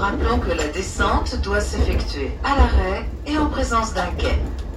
rappelons que la descente doit s'effectuer à l'arrêt et en présence d'un quai.